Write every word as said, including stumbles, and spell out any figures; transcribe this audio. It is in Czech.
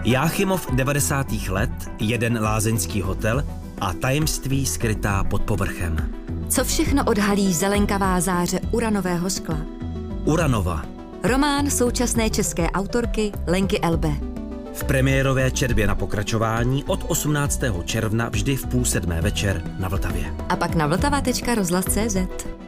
Jáchymov devadesátých let, jeden lázeňský hotel a tajemství skrytá pod povrchem. Co všechno odhalí zelenkavá záře uranového skla? Uranova. Román současné české autorky Lenky Elbe. V premiérové četbě na pokračování od osmnáctého června vždy v půl sedmé večer na Vltavě. A pak na vltava tečka rozhlas tečka cé zet.